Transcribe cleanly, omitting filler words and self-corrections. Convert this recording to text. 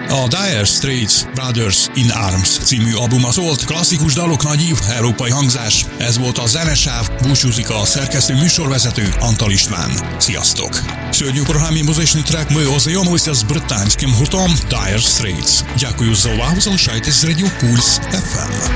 A Dire Straits Brothers in Arms című albuma szólt, klasszikus dalok, nagyív, európai hangzás. Ez volt a zenesáv, búcsúzik a szerkesztő műsorvezető Antal István. Sziasztok! Сегодня в программе музичний трек ми ознайомилися з британським гуртом Dire Straits. Дякую за увагу, залишайтесь з Радіо Пульс FM.